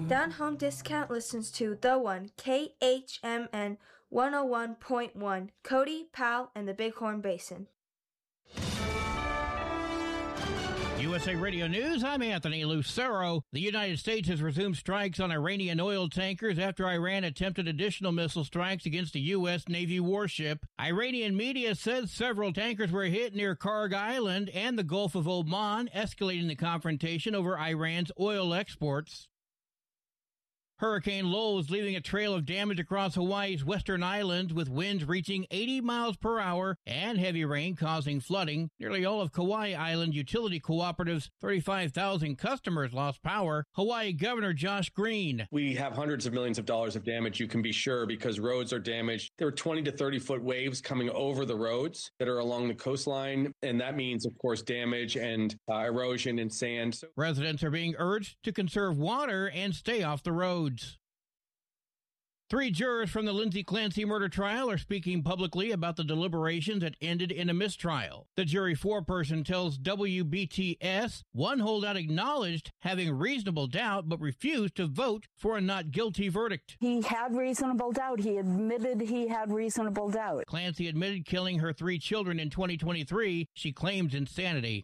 Down Home Discount listens to The One, KHMN 101.1, Cody, Powell, and the Bighorn Basin. USA Radio News, I'm Anthony Lucero. The United States has resumed strikes on Iranian oil tankers after Iran attempted additional missile strikes against a U.S. Navy warship. Iranian media says several tankers were hit near Karg Island and the Gulf of Oman, escalating the confrontation over Iran's oil exports. Hurricane Lowell is leaving a trail of damage across Hawaii's western islands, with winds reaching 80 miles per hour and heavy rain causing flooding. Nearly all of Kauai Island Utility Cooperative's 35,000 customers lost power. Hawaii Governor Josh Green. We have hundreds of millions of dollars of damage, you can be sure, because roads are damaged. There are 20 to 30-foot waves coming over the roads that are along the coastline, and that means, of course, damage and erosion and sand. Residents are being urged to conserve water and stay off the roads. 3 jurors from the Lindsay Clancy murder trial are speaking publicly about the deliberations that ended in a mistrial. The jury foreperson tells WBTS one holdout acknowledged having reasonable doubt but refused to vote for a not guilty verdict. He had reasonable doubt. He admitted he had reasonable doubt. Clancy admitted killing her 3 children in 2023. She claims insanity.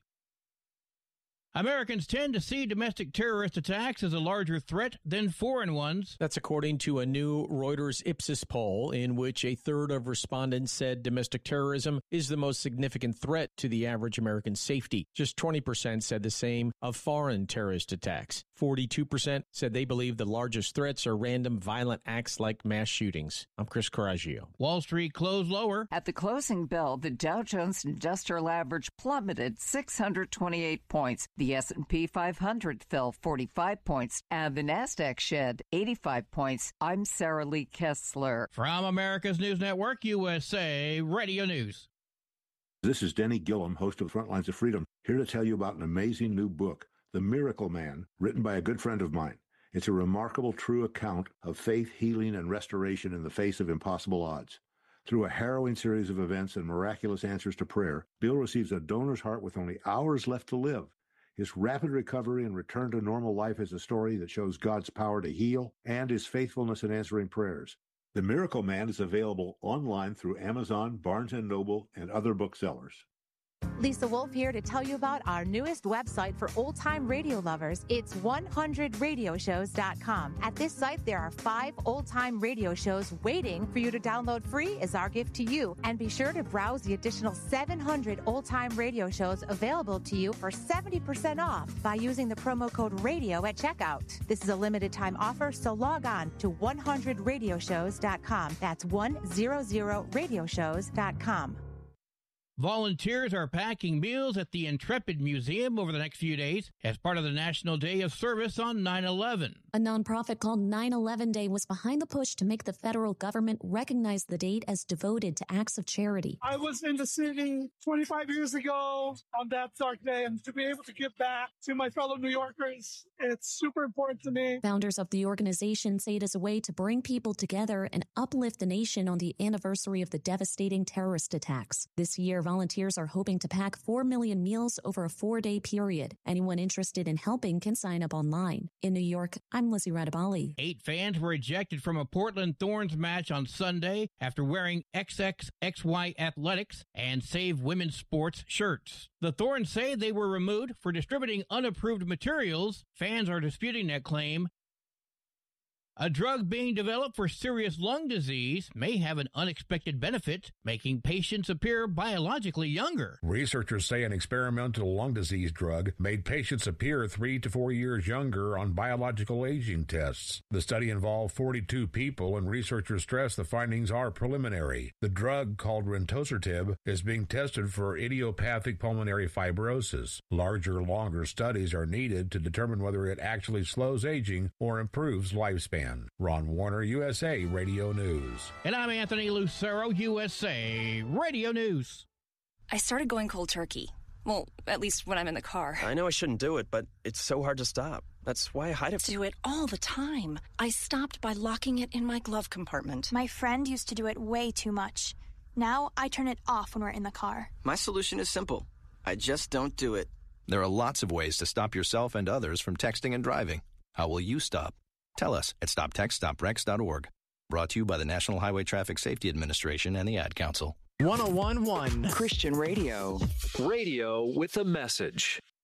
Americans tend to see domestic terrorist attacks as a larger threat than foreign ones. That's according to a new Reuters Ipsos poll in which a third of respondents said domestic terrorism is the most significant threat to the average American's safety. Just 20% said the same of foreign terrorist attacks. 42% said they believe the largest threats are random violent acts like mass shootings. I'm Chris Coraggio. Wall Street closed lower. At the closing bell, the Dow Jones Industrial Average plummeted 628 points. The S&P 500 fell 45 points, and the Nasdaq shed 85 points. I'm Sarah Lee Kessler. From America's News Network, USA Radio News. This is Denny Gillum, host of Frontlines of Freedom, here to tell you about an amazing new book, The Miracle Man, written by a good friend of mine. It's a remarkable, true account of faith, healing, and restoration in the face of impossible odds. Through a harrowing series of events and miraculous answers to prayer, Bill receives a donor's heart with only hours left to live. His rapid recovery and return to normal life is a story that shows God's power to heal and his faithfulness in answering prayers. The Miracle Man is available online through Amazon, Barnes & Noble, and other booksellers. Lisa Wolf here to tell you about our newest website for old-time radio lovers. It's 100radioshows.com. At this site, there are 5 old-time radio shows waiting for you to download free as our gift to you. And be sure to browse the additional 700 old-time radio shows available to you for 70% off by using the promo code RADIO at checkout. This is a limited-time offer, so log on to 100radioshows.com. That's 100radioshows.com. Volunteers are packing meals at the Intrepid Museum over the next few days as part of the National Day of Service on 9/11. A nonprofit called 9/11 Day was behind the push to make the federal government recognize the date as devoted to acts of charity. I was in the city 25 years ago on that dark day, and to be able to give back to my fellow New Yorkers, it's super important to me. Founders of the organization say it is a way to bring people together and uplift the nation on the anniversary of the devastating terrorist attacks. This year, volunteers are hoping to pack 4 million meals over a 4-day period. Anyone interested in helping can sign up online. In New York, I'm Lizzie Radabali. 8 fans were ejected from a Portland Thorns match on Sunday after wearing XXXY Athletics and Save Women's Sports shirts. The Thorns say they were removed for distributing unapproved materials. Fans are disputing that claim. A drug being developed for serious lung disease may have an unexpected benefit, making patients appear biologically younger. Researchers say an experimental lung disease drug made patients appear 3 to 4 years younger on biological aging tests. The study involved 42 people, and researchers stress the findings are preliminary. The drug, called Rentosertib, is being tested for idiopathic pulmonary fibrosis. Larger, longer studies are needed to determine whether it actually slows aging or improves lifespan. Ron Warner, USA Radio News. And I'm Anthony Lucero, USA Radio News. I started going cold turkey. Well, at least when I'm in the car. I know I shouldn't do it, but it's so hard to stop. That's why I hide it. Do it all the time. I stopped by locking it in my glove compartment. My friend used to do it way too much. Now I turn it off when we're in the car. My solution is simple. I just don't do it. There are lots of ways to stop yourself and others from texting and driving. How will you stop? Tell us at stoptextsstopwrecks.org. Brought to you by the National Highway Traffic Safety Administration and the Ad Council. 101.1 Christian Radio. Radio with a message.